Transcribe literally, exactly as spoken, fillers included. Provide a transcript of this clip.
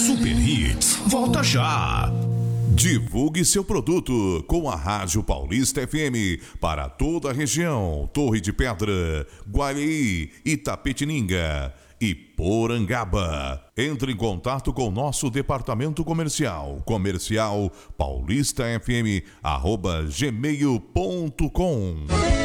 Super Hits, volta já! Divulgue seu produto com a Rádio Paulista F M para toda a região, Torre de Pedra, Guaí, Itapetininga e Porangaba. Entre em contato com nosso departamento comercial, comercial paulistafm arroba gmail ponto com.